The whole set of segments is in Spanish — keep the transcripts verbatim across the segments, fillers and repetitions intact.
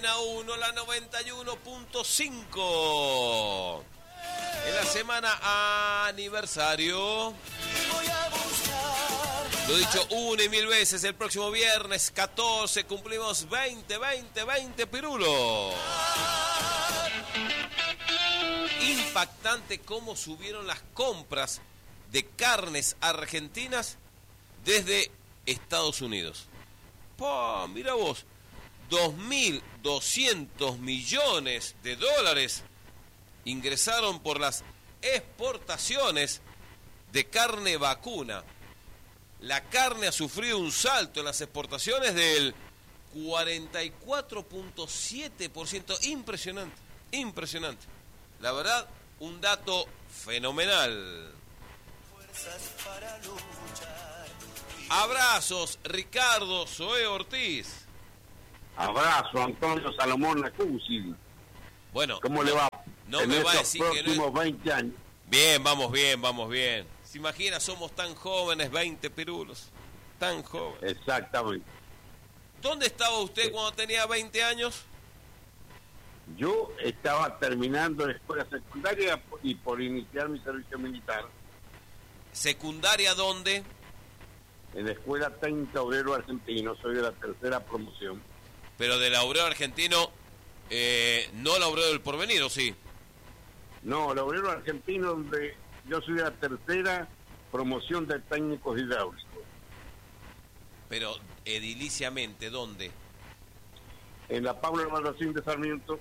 uno, la noventa y uno punto cinco. En la semana aniversario. Lo he dicho una y mil veces, el próximo viernes catorce cumplimos veinte, veinte, veinte pirulos. Impactante cómo subieron las compras de carnes argentinas desde Estados Unidos. ¡Pah! Mira vos, dos mil doscientos millones de dólares ingresaron por las exportaciones de carne vacuna. La carne ha sufrido un salto en las exportaciones del cuarenta y cuatro punto siete por ciento. Impresionante, impresionante. La verdad, un dato fenomenal. Abrazos, Ricardo Zoé Ortiz. Abrazo, Antonio Salomón Acusi. Bueno, ¿cómo le va? No en me va a estos decir que no próximos veinte años. Bien, vamos bien, vamos bien. ¿Se imagina? Somos tan jóvenes, veinte pirulos. Tan jóvenes. Exactamente. ¿Dónde estaba usted Sí. cuando tenía veinte años? Yo estaba terminando la escuela secundaria y por iniciar mi servicio militar ¿Secundaria dónde? en la Escuela Técnica Obrero Argentino. Soy de la tercera promoción. Pero del Obrero Argentino, eh, no el Obrero del Porvenir, ¿o sí? No, el Obrero Argentino, donde yo soy de la tercera promoción de técnicos hidráulicos. Pero ediliciamente, ¿dónde? En la Pablo Albarracín de Sarmiento.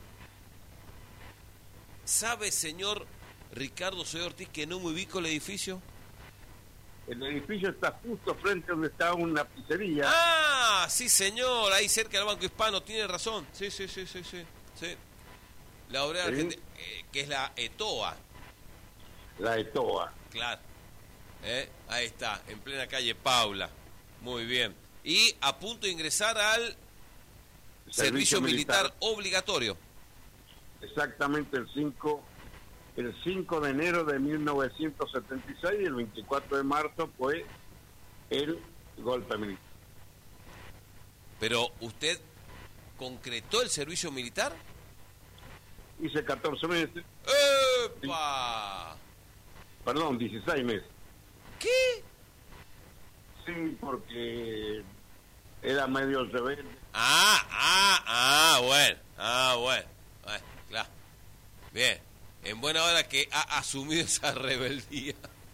¿Sabe, señor Ricardo Zoé Ortiz, que no me ubico el edificio? El edificio está justo frente donde está una pizzería. Ah, sí, señor, ahí cerca del Banco Hispano, tiene razón. Sí, sí, sí, sí, sí. sí. La Obrera Sí. Argentina, eh, que es la ETOA. La ETOA. Claro. ¿Eh? Ahí está, en plena calle Paula. Muy bien. Y a punto de ingresar al servicio, servicio militar. militar obligatorio. Exactamente el cinco, el cinco de enero de mil novecientos setenta y seis y el veinticuatro de marzo fue el golpe militar. Pero usted concretó el servicio militar. Hice catorce meses. ¡Epa! Perdón, dieciséis meses. ¿Qué? Sí, porque era medio rebelde. Ah, ah, ah, bueno, ah, bueno, bueno, claro. Bien, en buena hora que ha asumido esa rebeldía.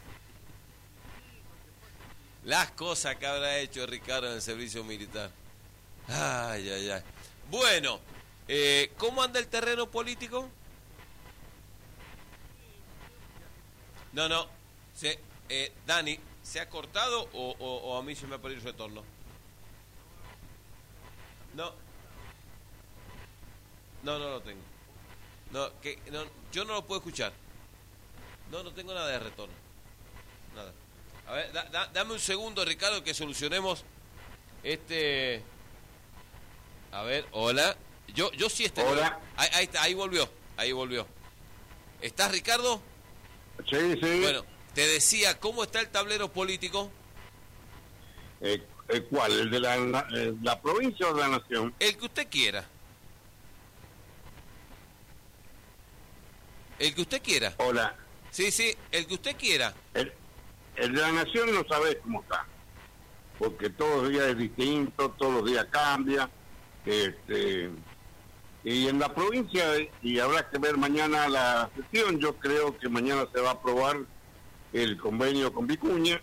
Las cosas que habrá hecho Ricardo en el servicio militar. Ay, ay, ay. Bueno, eh, ¿cómo anda el terreno político? No, no, se, eh, Dani, ¿se ha cortado o, o, o a mí se me ha perdido su retorno? No. No, no lo tengo. No, que, no, yo no lo puedo escuchar. No, no tengo nada de retorno. Nada. A ver, da, da, dame un segundo, Ricardo, que solucionemos este... A ver, hola. Yo yo sí estoy. Hola. Ahí, ahí está, ahí volvió, ahí volvió. ¿Estás, Ricardo? Sí, sí. Bueno, te decía, ¿cómo está el tablero político? Eh, ¿El cuál? ¿El de la, la, la provincia o de la nación? El que usted quiera. El que usted quiera. Hola. Sí, sí, el que usted quiera. El, el de la nación no sabe cómo está, porque todos los días es distinto, todos los días cambia. Este, y en la provincia, y habrá que ver mañana la sesión, yo creo que mañana se va a aprobar el convenio con Vicuña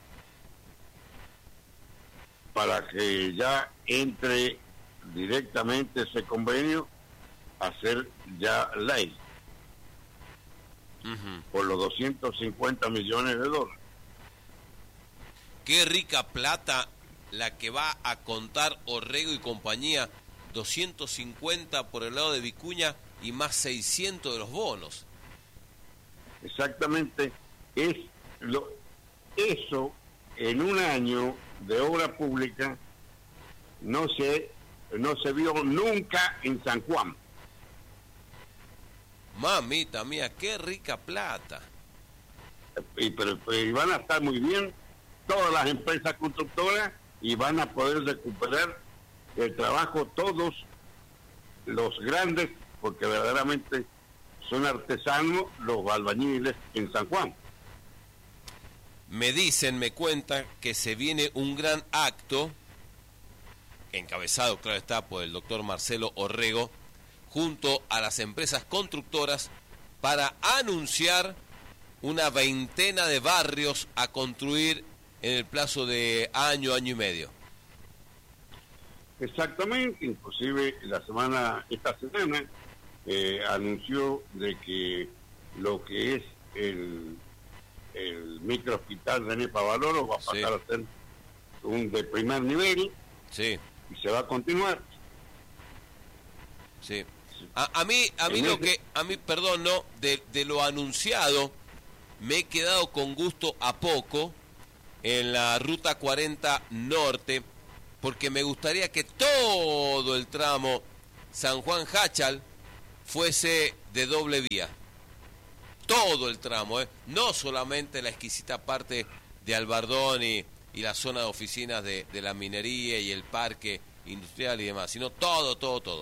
para que ya entre directamente ese convenio a ser ya ley. Uh-huh. Por los doscientos cincuenta millones de dólares. Qué rica plata la que va a contar Orrego y compañía, doscientos cincuenta por el lado de Vicuña y más seiscientos de los bonos. Exactamente, es lo, eso en un año de obra pública no se, no se vio nunca en San Juan. Mamita mía, qué rica plata. Y, pero, y van a estar muy bien todas las empresas constructoras y van a poder recuperar el trabajo todos los grandes, porque verdaderamente son artesanos los albañiles en San Juan. Me dicen, me cuentan que se viene un gran acto, encabezado, claro está, por el doctor Marcelo Orrego, junto a las empresas constructoras, para anunciar una veintena de barrios a construir en el plazo de año, año y medio. Exactamente, inclusive la semana, esta semana, eh, anunció de que lo que es el, el microhospital René Pavaloro va a pasar sí. a ser un de primer nivel, sí. y se va a continuar. Sí. A, a mí, a mí lo que, a mí, perdón, no, de, de lo anunciado, me he quedado con gusto a poco en la Ruta cuarenta Norte, porque me gustaría que todo el tramo San Juan-Jáchal fuese de doble vía. Todo el tramo, ¿eh? No solamente la exquisita parte de Albardón y, y la zona de oficinas de, de la minería y el parque industrial y demás, sino todo, todo, todo.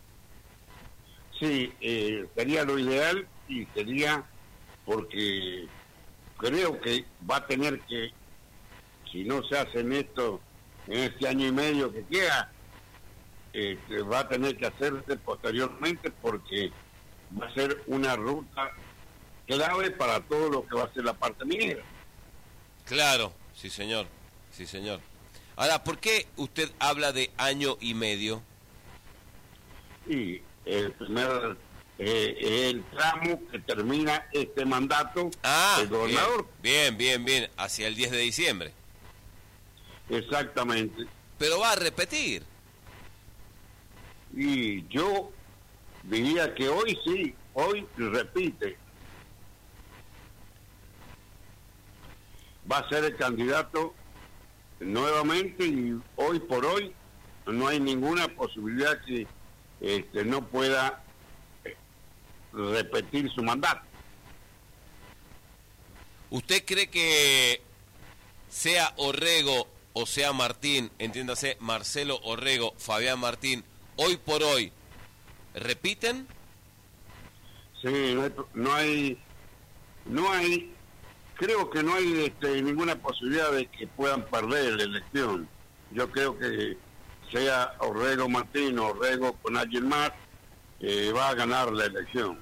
Sí, eh, sería lo ideal y sería porque creo que va a tener que, si no se hace en esto, en este año y medio que queda, eh, va a tener que hacerse posteriormente porque va a ser una ruta clave para todo lo que va a ser la parte minera. Claro, sí señor, sí señor. Ahora, ¿por qué usted habla de año y medio? Y el primer, eh, el tramo que termina este mandato ah, del gobernador. Bien, bien, bien, bien, hacia el diez de diciembre. Exactamente. Pero va a repetir. Y yo diría que hoy sí, hoy repite. Va a ser el candidato nuevamente y hoy por hoy no hay ninguna posibilidad que este, no pueda repetir su mandato. ¿Usted cree que sea Orrego o sea Martín, entiéndase Marcelo Orrego, Fabián Martín, hoy por hoy, repiten? Sí, no hay, no hay, no hay creo que no hay este, ninguna posibilidad de que puedan perder la elección. Yo creo que sea Orrego Martín o Orrego con alguien más, eh, va a ganar la elección.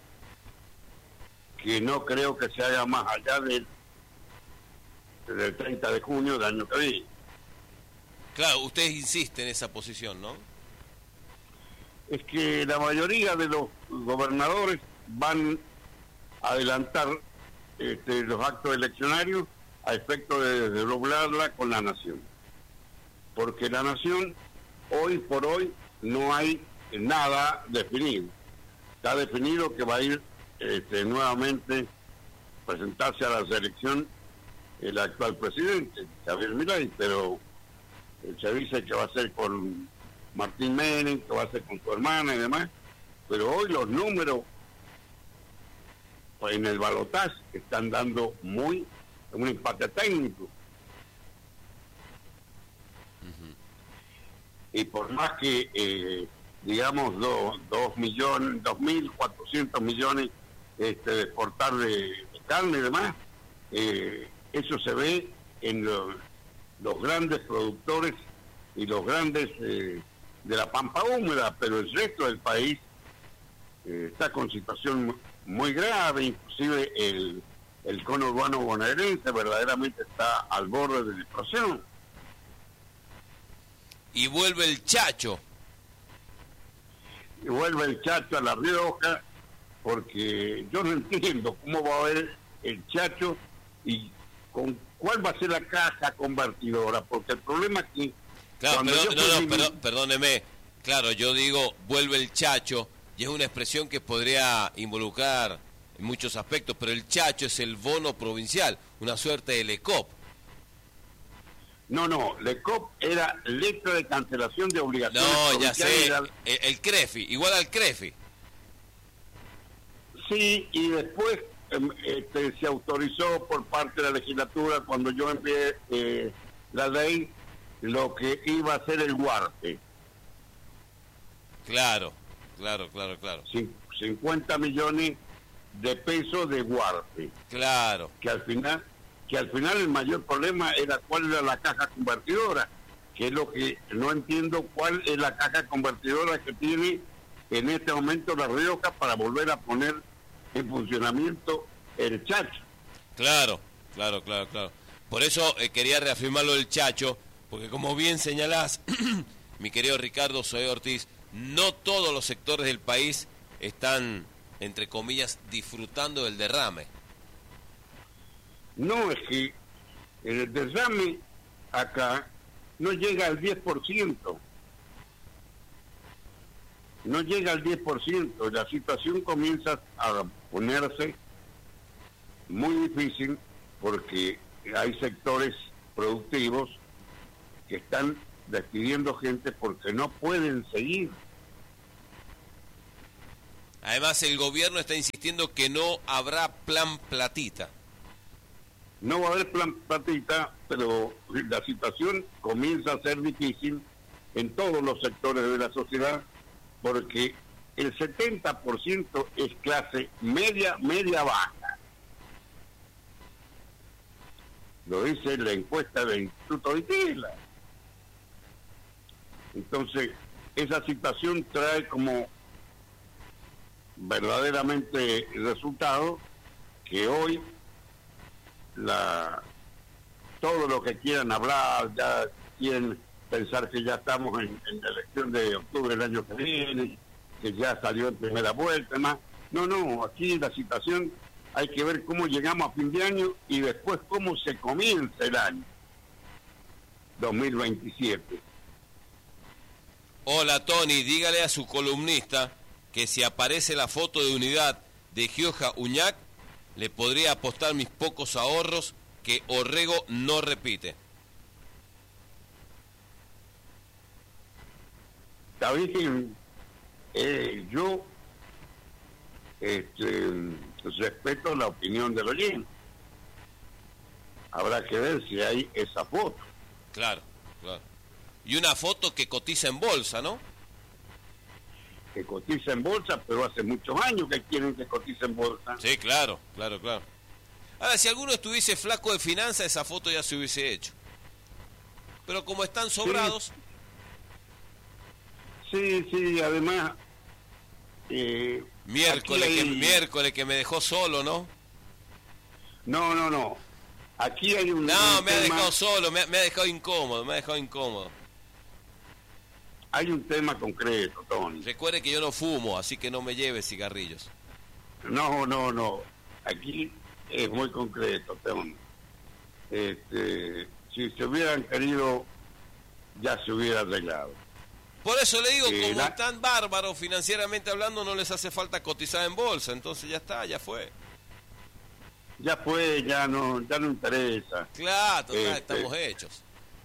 Que no creo que se haga más allá del, del treinta de junio del año que viene. Claro, usted insiste en esa posición, ¿no? Es que la mayoría de los gobernadores van a adelantar este, los actos eleccionarios a efecto de desdoblarla con la nación. Porque la nación, hoy por hoy, no hay nada definido. Está definido que va a ir este, nuevamente presentarse a la selección el actual presidente, Javier Milei, pero se dice que va a ser con Martín Menem, que va a ser con su hermana y demás, pero hoy los números pues, en el balotaje están dando muy un empate técnico. Uh-huh. Y por más que eh, digamos dos dos millones, dos mil cuatrocientos millones este, de exportar de, de carne y demás, eh, eso se ve en lo, los grandes productores y los grandes eh, de la pampa húmeda, pero el resto del país eh, está con situación muy grave, inclusive el, el cono urbano bonaerense verdaderamente está al borde de la explosión. Y vuelve el Chacho. Y vuelve el Chacho a La Rioja, porque yo no entiendo cómo va a haber el Chacho y con cuál va a ser la caja convertidora, porque el problema es que claro, perdón, no, no, perdón, perdóneme, claro, yo digo vuelve el Chacho y es una expresión que podría involucrar en muchos aspectos, pero el Chacho es el bono provincial, una suerte de LECOP. No, no, LECOP era letra de cancelación de obligaciones. No, ya sé, el, el CREFI, igual al CREFI. Sí, y después este, se autorizó por parte de la legislatura, cuando yo envié eh, la ley, lo que iba a ser el Guarte. Claro, claro, claro, claro. cincuenta millones de pesos de Guarpe. Claro. Que al final, que al final el mayor problema era cuál era la caja convertidora, que es lo que no entiendo, cuál es la caja convertidora que tiene en este momento La Rioja para volver a poner en funcionamiento el Chacho. Claro, claro, claro, claro. Por eso eh, quería reafirmarlo del Chacho, porque como bien señalás, mi querido Ricardo Zoé Ortiz, no todos los sectores del país están, entre comillas, disfrutando del derrame. No, es que el derrame acá no llega al diez por ciento. No llega al diez por ciento. La situación comienza a ponerse muy difícil porque hay sectores productivos que están despidiendo gente porque no pueden seguir. Además, el gobierno está insistiendo que no habrá plan platita. No va a haber plan platita, pero la situación comienza a ser difícil en todos los sectores de la sociedad porque el setenta por ciento es clase media, media baja. Lo dice la encuesta del Instituto de Tela. Entonces, esa situación trae como verdaderamente el resultado que hoy la todo lo que quieran hablar, ya quieren pensar que ya estamos en, en la elección de octubre del año que viene, que ya salió en primera vuelta, más. No, no, aquí la situación hay que ver cómo llegamos a fin de año y después cómo se comienza el año dos mil veintisiete. Hola Tony, dígale a su columnista que si aparece la foto de unidad de Gioja Uñac, le podría apostar mis pocos ahorros que Orrego no repite. Está bien, eh, yo este, respeto la opinión del oyente. Habrá que ver si hay esa foto. Claro, claro. Y una foto que cotiza en bolsa, ¿no? Que cotiza en bolsa, pero hace muchos años que quieren que cotice en bolsa. Sí, claro, claro, claro. Ahora, si alguno estuviese flaco de finanzas, esa foto ya se hubiese hecho. Pero como están sobrados... Sí, sí, sí, además... Eh, miércoles, hay... que, miércoles que me dejó solo, ¿no? No, no, no. Aquí hay un... No, un me ha tema... dejado solo, me ha, me ha dejado incómodo, me ha dejado incómodo. Hay un tema concreto, Tony. Recuerde que yo no fumo, así que no me lleve cigarrillos. No, no, no. Aquí es muy concreto, Tony. Este, si se hubieran querido, ya se hubiera arreglado. Por eso le digo, Eh, como la... están bárbaros financieramente hablando, no les hace falta cotizar en bolsa, entonces ya está, ya fue. Ya fue, ya no, ya no interesa. Claro, total, Este, estamos hechos.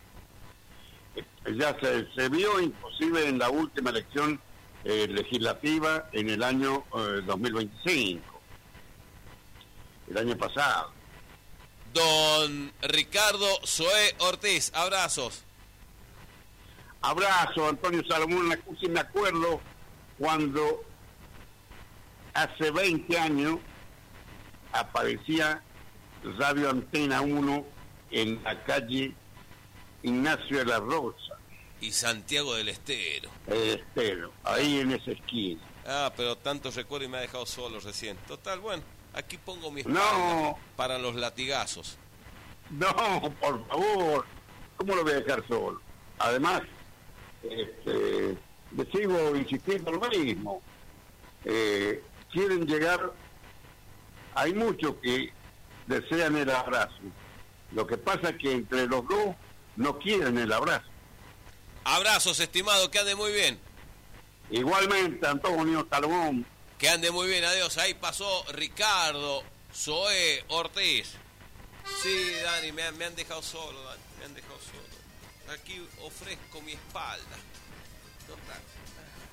Ya se, se vio inclusive en la última elección eh, legislativa en el año eh, dos mil veinticinco, el año pasado. Don Ricardo Zoé Ortiz, abrazos. Abrazo, Antonio Salomón. Sí me acuerdo cuando hace veinte años aparecía Radio Antena uno en la calle Ignacio de la Rosa Y Santiago del Estero. el Estero, ahí en esa esquina. Ah, pero tantos recuerdos y me ha dejado solo recién. Total, bueno, aquí pongo mi espalda No, para los latigazos. no, por favor, ¿cómo lo voy a dejar solo? Además, este, le sigo insistiendo lo mismo. Eh, quieren llegar, hay muchos que desean el abrazo. Lo que pasa es que entre los dos no quieren el abrazo. Abrazos, estimado, que ande muy bien. Igualmente, Antonio Salomón. Que ande muy bien, adiós. Ahí pasó Ricardo Zoé Ortiz. Sí, Dani, me han, me han dejado solo, Dani, me han dejado solo. Aquí ofrezco mi espalda. Total.